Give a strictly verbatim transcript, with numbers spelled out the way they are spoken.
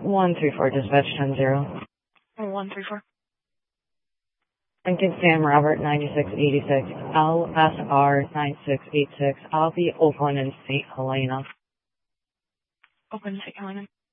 one three four, dispatch ten zero. one three four. Lincoln Sam Robert ninety-six eighty-six, L S R nine six eight six. I'll be Oakland and Saint Helena. Oakland, Saint Helena.